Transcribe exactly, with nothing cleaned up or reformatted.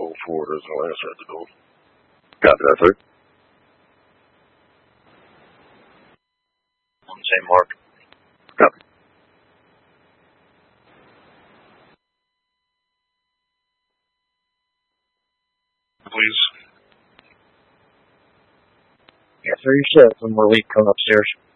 oh four. There's no answer at the door. Copy that, sir. On the same mark. Copy. Please. Yes, sir. You should have some more leak coming upstairs.